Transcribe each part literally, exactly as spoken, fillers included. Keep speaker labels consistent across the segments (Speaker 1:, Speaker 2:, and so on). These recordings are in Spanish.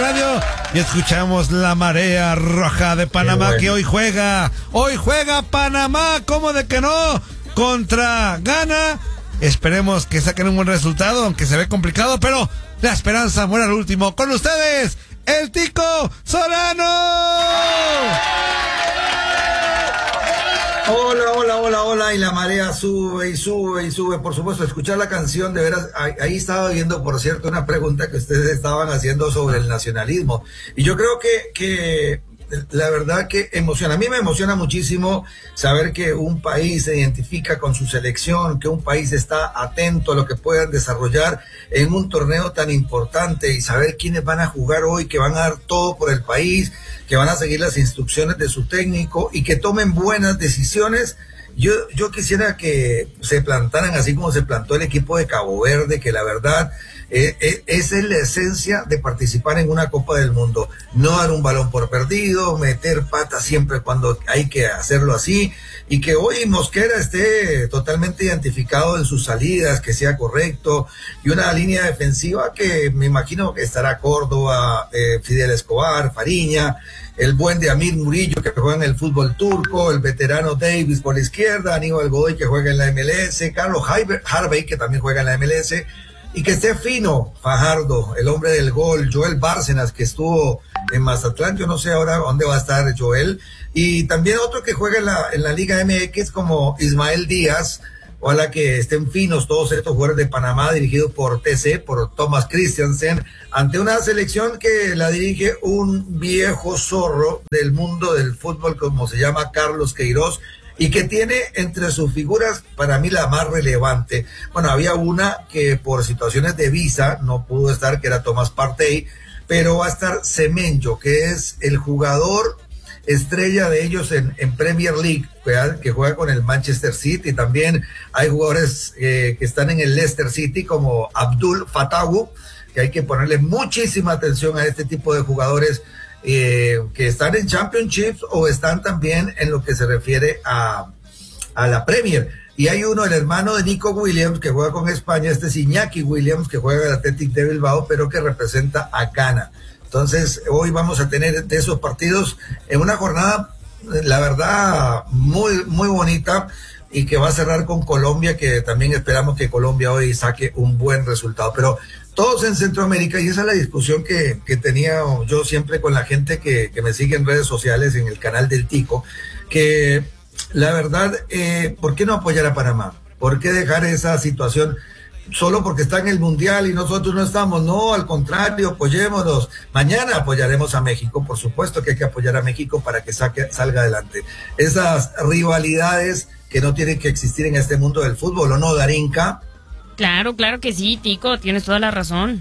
Speaker 1: Radio y escuchamos la Marea Roja de Panamá, bueno, que hoy juega, hoy juega Panamá, ¿cómo de que no? Contra Ghana. Esperemos que saquen un buen resultado, aunque se ve complicado, pero la esperanza muere al último. Con ustedes, el Tico Solano.
Speaker 2: Hola, hola, hola, hola, y la marea sube y sube y sube. Por supuesto, escuchar la canción, de veras, ahí, ahí estaba viendo, por cierto, una pregunta que ustedes estaban haciendo sobre el nacionalismo. Y yo creo que, que la verdad que emociona. A mí me emociona muchísimo saber que un país se identifica con su selección, que un país está atento a lo que puedan desarrollar en un torneo tan importante y saber quiénes van a jugar hoy, que van a dar todo por el país, que van a seguir las instrucciones de su técnico y que tomen buenas decisiones. Yo, yo quisiera que se plantaran así como se plantó el equipo de Cabo Verde, que la verdad eh, eh, esa es la esencia de participar en una Copa del Mundo. No dar un balón por perdido, meter patas siempre cuando hay que hacerlo así, y que hoy Mosquera esté totalmente identificado en sus salidas, que sea correcto, y una línea defensiva que me imagino que estará Córdoba, eh, Fidel Escobar, Fariña, el buen de Amir Murillo, que juega en el fútbol turco, el veterano Davis por la izquierda, Aníbal Godoy, que juega en la M L S, Carlos Harvey, que también juega en la M L S, y que esté fino Fajardo, el hombre del gol, Joel Bárcenas, que estuvo en Mazatlán, yo no sé ahora dónde va a estar Joel, y también otro que juega en la, en la Liga M X como Ismael Díaz. Ojalá que estén finos todos estos jugadores de Panamá, dirigidos por T C, por Thomas Christiansen, ante una selección que la dirige un viejo zorro del mundo del fútbol, como se llama Carlos Queiroz, y que tiene entre sus figuras, para mí, la más relevante. Bueno, había una que por situaciones de visa no pudo estar, que era Tomás Partey, pero va a estar Semenyo, que es el jugador estrella de ellos en, en Premier League, ¿verdad? Que juega con el Manchester City. También hay jugadores eh, que están en el Leicester City, como Abdul Fatawu, que hay que ponerle muchísima atención a este tipo de jugadores eh, que están en Championships o están también en lo que se refiere a, a la Premier. Y hay uno, el hermano de Nico Williams, que juega con España, este es Iñaki Williams, que juega en el Athletic de Bilbao, pero que representa a Ghana. Entonces, hoy vamos a tener de esos partidos en una jornada, la verdad, muy, muy bonita, y que va a cerrar con Colombia, que también esperamos que Colombia hoy saque un buen resultado. Pero todos en Centroamérica, y esa es la discusión que, que tenía yo siempre con la gente que, que me sigue en redes sociales, en el canal del Tico, que la verdad, eh, ¿por qué no apoyar a Panamá? ¿Por qué dejar esa situación solo porque está en el Mundial y nosotros no estamos? No, al contrario, apoyémonos. Mañana apoyaremos a México, por supuesto que hay que apoyar a México para que saque, salga adelante. Esas rivalidades que no tienen que existir en este mundo del fútbol, ¿o no, Darinka?
Speaker 3: Claro, claro que sí, Tico, tienes toda la razón.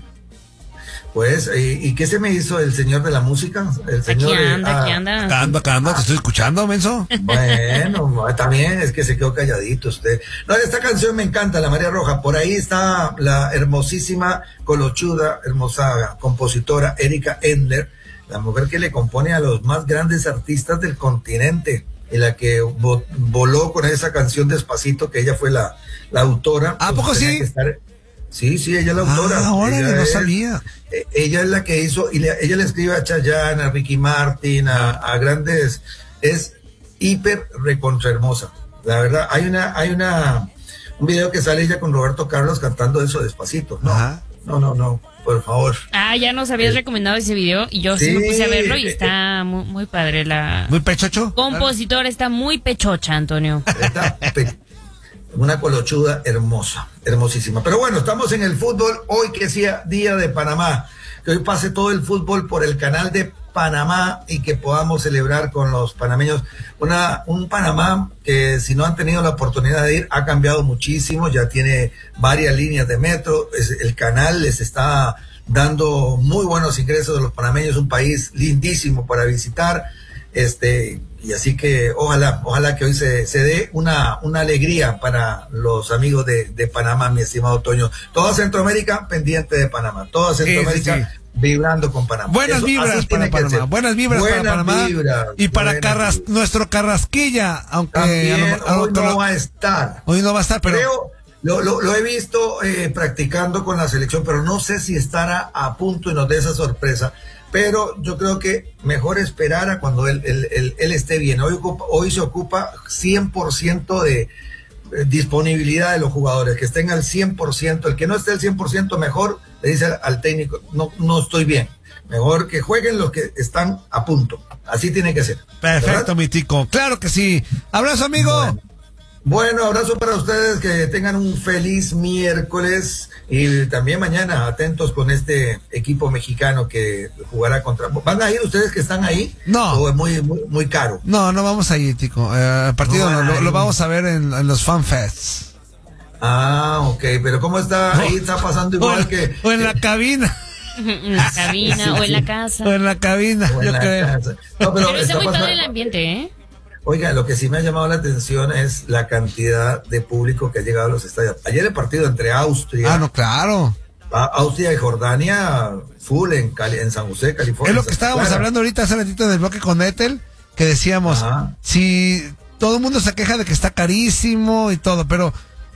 Speaker 2: Pues, ¿y, y qué se me hizo el señor de la música? El señor
Speaker 3: aquí anda,
Speaker 2: de, ah,
Speaker 3: aquí anda.
Speaker 1: Acá ando, acá ando, te estoy escuchando, menso.
Speaker 2: Bueno, también es que se quedó calladito usted. No, esta canción me encanta, La Marea Roja. Por ahí está la hermosísima, colochuda, hermosa compositora Erika Endler, la mujer que le compone a los más grandes artistas del continente, y la que vo voló con esa canción Despacito, que ella fue la, la autora.
Speaker 1: ¿A
Speaker 2: pues
Speaker 1: poco sí?
Speaker 2: Estar... Sí, sí, ella es la autora.
Speaker 1: Ah, órale, no
Speaker 2: es,
Speaker 1: sabía.
Speaker 2: Ella es la que hizo, y le, ella le escribe a Chayanne, a Ricky Martin, a, a grandes, es hiper recontra hermosa. La verdad, hay una, hay una, un video que sale ella con Roberto Carlos cantando eso Despacito. No, Ajá. no, no, no, por favor.
Speaker 3: Ah, ya nos habías eh, recomendado ese video y yo sí, sí me puse a verlo y está muy, muy padre la...
Speaker 1: ¿Muy pechocho?
Speaker 3: Compositora, está muy pechocha, Antonio.
Speaker 2: Está pe una colochuda hermosa, hermosísima. Pero bueno, estamos en el fútbol, hoy que sea Día de Panamá, que hoy pase todo el fútbol por el canal de Panamá y que podamos celebrar con los panameños una, un Panamá que, si no han tenido la oportunidad de ir, ha cambiado muchísimo, ya tiene varias líneas de metro, es, el canal les está dando muy buenos ingresos a los panameños, un país lindísimo para visitar, este... Y así que ojalá, ojalá que hoy se, se dé una, una alegría para los amigos de, de Panamá, mi estimado Toño. Toda Centroamérica pendiente de Panamá, toda Centroamérica sí, sí. vibrando con Panamá.
Speaker 1: Buenas Eso, vibras para Panamá, buenas vibras buenas para Panamá vibras, y para Carras, nuestro Carrasquilla, aunque
Speaker 2: también
Speaker 1: a lo, a lo,
Speaker 2: hoy no lo, va a estar.
Speaker 1: Hoy no va a estar, pero...
Speaker 2: Creo, Lo, lo, lo he visto eh, practicando con la selección, pero no sé si estará a punto y nos dé esa sorpresa. pero yo creo que mejor esperar a cuando él, él, él, él esté bien. Hoy, ocupa, hoy se ocupa cien por ciento de disponibilidad de los jugadores, que estén al cien por ciento. El que no esté al cien por ciento, mejor le dice al, al técnico, no, no estoy bien. Mejor que jueguen los que están a punto. Así tiene que ser.
Speaker 1: Perfecto, ¿verdad? Mi tico. Claro que sí. Abrazo, amigo.
Speaker 2: Bueno. Bueno, abrazo para ustedes, que tengan un feliz miércoles y también mañana atentos con este equipo mexicano que jugará contra... ¿Van a ir ustedes que están ahí?
Speaker 1: No.
Speaker 2: ¿O es muy, muy, muy caro?
Speaker 1: No, no vamos a ir, tico. Eh, el partido no,
Speaker 2: no,
Speaker 1: lo, lo vamos a ver en, en los fanfests.
Speaker 2: Ah, ok, pero ¿cómo está? Ahí está pasando igual
Speaker 1: o en,
Speaker 2: que...
Speaker 1: O en la cabina.
Speaker 3: En la cabina sí, o en la casa.
Speaker 1: O en la cabina,
Speaker 2: o en
Speaker 1: yo
Speaker 2: la
Speaker 1: creo.
Speaker 2: Casa. No, pero
Speaker 3: pero está muy
Speaker 2: pasando...
Speaker 3: padre el ambiente, ¿eh?
Speaker 2: Oiga, lo que sí me ha llamado la atención es la cantidad de público que ha llegado a los estadios. Ayer el partido entre Austria...
Speaker 1: Ah, no, claro.
Speaker 2: Austria y Jordania, full en, Cali, en San José, California.
Speaker 1: Es lo que estábamos claro. hablando ahorita hace ratito en el bloque con Ethel, que decíamos, Ajá. si todo el mundo se queja de que está carísimo y todo, pero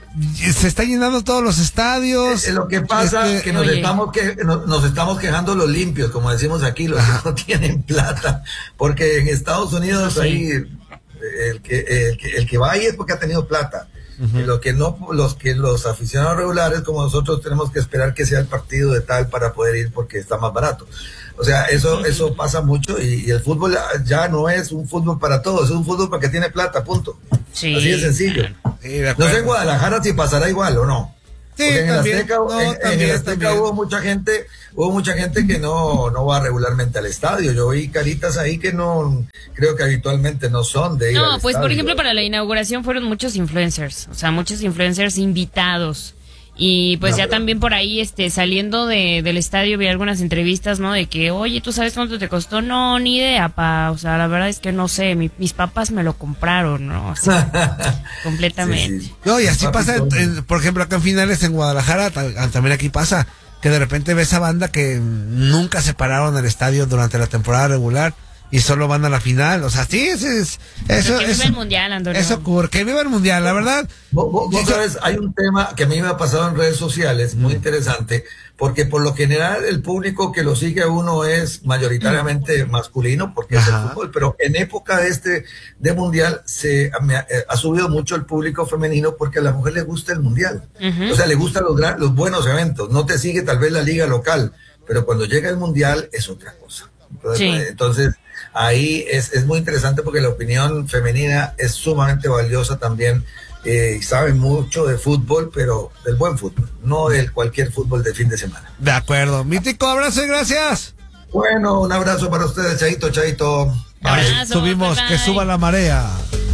Speaker 1: se está llenando todos los estadios.
Speaker 2: Eh, lo que pasa es este, que, nos estamos que nos, nos estamos quejando los limpios, como decimos aquí, los Ajá. que no tienen plata, porque en Estados Unidos sí. ahí... El que, el que el que va ahí es porque ha tenido plata. Uh-huh. Y lo que no, los que los aficionados regulares como nosotros tenemos que esperar que sea el partido de tal para poder ir porque está más barato. O sea, eso uh-huh. eso pasa mucho y, y el fútbol ya no es un fútbol para todos, es un fútbol para que tiene plata, punto. Sí. Así de sencillo. Sí, de no sé en Guadalajara si pasará igual o no.
Speaker 1: Sí,
Speaker 2: en
Speaker 1: también,
Speaker 2: el Azteca,
Speaker 1: no,
Speaker 2: en,
Speaker 1: también,
Speaker 2: en el Azteca hubo mucha gente, hubo mucha gente que no, no va regularmente al estadio. Yo vi caritas ahí que no, creo que habitualmente no son de ir
Speaker 3: No,
Speaker 2: al
Speaker 3: pues
Speaker 2: estadio.
Speaker 3: Por ejemplo para la inauguración fueron muchos influencers, o sea, muchos influencers invitados. Y pues no, ya pero... también por ahí, este, saliendo de, del estadio vi algunas entrevistas, ¿no? De que, oye, ¿tú sabes cuánto te costó? No, ni idea, pa. O sea, la verdad es que no sé, mi, mis papás me lo compraron, ¿no? O sea, completamente.
Speaker 1: Sí, sí. No, y así pasa, en, en, por ejemplo, acá en finales en Guadalajara, también aquí pasa, que de repente ves a banda que nunca se pararon al estadio durante la temporada regular y solo van a la final, o sea, sí, es, es, eso,
Speaker 3: que viva
Speaker 1: eso,
Speaker 3: el mundial, Antonio.
Speaker 1: Eso ocurre, que viva el mundial, la verdad.
Speaker 2: Vos, vos, vos sabes, hay un tema que a mí me ha pasado en redes sociales, muy interesante, porque por lo general el público que lo sigue a uno es mayoritariamente masculino, porque Ajá. es el fútbol, pero en época de este, de mundial, se me ha, ha subido mucho el público femenino porque a la mujer le gusta el mundial. Uh-huh. O sea, le gustan los, gran, los buenos eventos, no te sigue tal vez la liga local, pero cuando llega el mundial es otra cosa. Entonces, sí. entonces ahí es, es muy interesante porque la opinión femenina es sumamente valiosa también, eh, y saben mucho de fútbol, pero del buen fútbol, no del cualquier fútbol de fin de semana.
Speaker 1: De acuerdo. Mítico, abrazo y gracias.
Speaker 2: Bueno, un abrazo para ustedes, Chaito, Chaito.
Speaker 1: Bye. Subimos, bye, bye. Que suba la marea.